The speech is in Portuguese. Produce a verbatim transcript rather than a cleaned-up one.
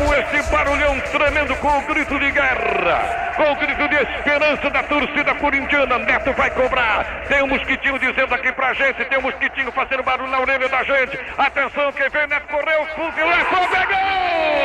com esse barulhão tremendo, com o grito de guerra, com o grito de esperança da torcida corintiana. Neto vai cobrar. Tem um mosquitinho dizendo aqui pra gente, tem um mosquitinho fazendo barulho na orelha da gente. Atenção, quem vem, Neto correu, fuzilou, pegou!